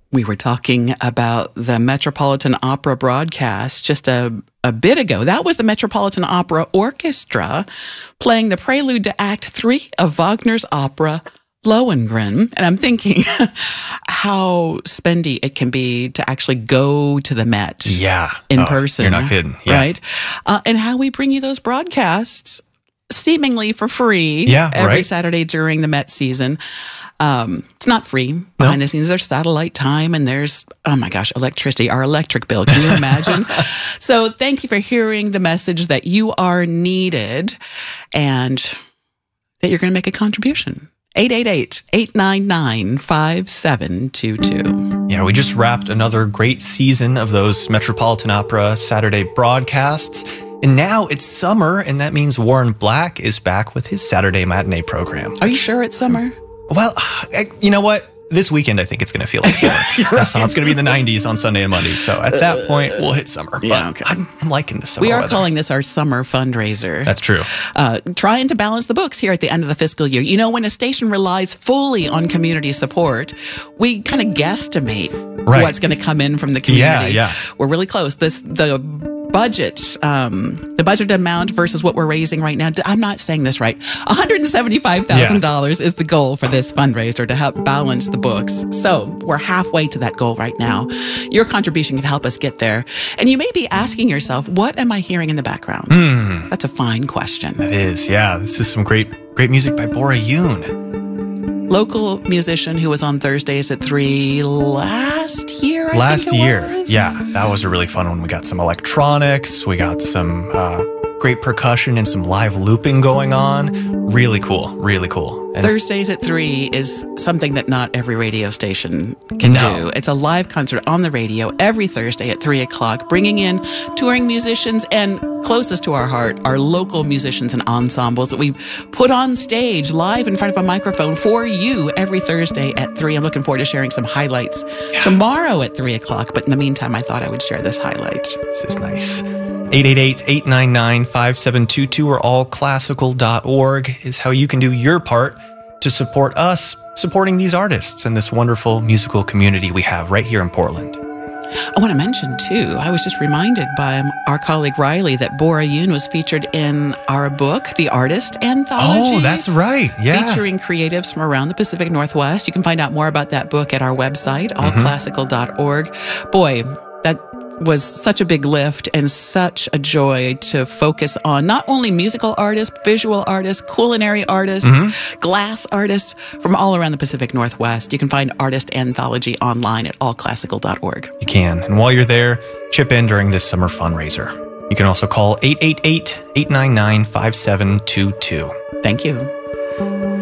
We were talking about the Metropolitan Opera broadcast just a bit ago. That was the Metropolitan Opera Orchestra playing the prelude to Act 3 of Wagner's opera Lohengrin. And I'm thinking how spendy it can be to actually go to the Met in person. You're not kidding. Yeah. Right? And how we bring you those broadcasts seemingly for free every Saturday during the Met season. It's not free behind the scenes. There's satellite time and there's, oh my gosh, electricity, our electric bill. Can you imagine? So thank you for hearing the message that you are needed and that you're going to make a contribution. 888-899-5722. Yeah, we just wrapped another great season of those Metropolitan Opera Saturday broadcasts. And now it's summer, and that means Warren Black is back with his Saturday matinee program. Are you sure it's summer? Well, you know what? This weekend, I think it's going to feel like summer. It's going to be in the 90s on Sunday and Monday. So at that point, we'll hit summer. Yeah, but I'm liking the summer We are weather. calling this our summer fundraiser. That's true. Trying to balance the books here at the end of the fiscal year. You know, when a station relies fully on community support, we kind of guesstimate what's going to come in from the community. Yeah. We're really close. The budget amount versus what we're raising right now. I'm not saying this right. $175,000 is the goal for this fundraiser to help balance the books. So we're halfway to that goal right now. Your contribution can help us get there. And you may be asking yourself, what am I hearing in the background? That's a fine question. That is, yeah. This is some great music by Bora Yoon. Local musician who was on Thursdays at 3 last year, I think it was. Yeah. That was a really fun one. We got some electronics. We got some great percussion and some live looping going on. Really cool. Really cool. And Thursdays at 3 is something that not every radio station can do. It's a live concert on the radio every Thursday at 3 o'clock, bringing in touring musicians and closest to our heart, our local musicians and ensembles that we put on stage live in front of a microphone for you every Thursday at 3. I'm looking forward to sharing some highlights tomorrow at 3 o'clock. But in the meantime, I thought I would share this highlight. This is nice. 888-899-5722 or allclassical.org is how you can do your part to support us, supporting these artists and this wonderful musical community we have right here in Portland. I want to mention, too, I was just reminded by our colleague Riley that Bora Yoon was featured in our book, The Artist Anthology. Oh, that's right. Yeah. Featuring creatives from around the Pacific Northwest. You can find out more about that book at our website, allclassical.org. Boy, that was such a big lift and such a joy to focus on not only musical artists, visual artists, culinary artists, glass artists from all around the Pacific Northwest. You can find Artist Anthology online at allclassical.org. You can. And while you're there, chip in during this summer fundraiser. You can also call 888-899-5722. Thank you.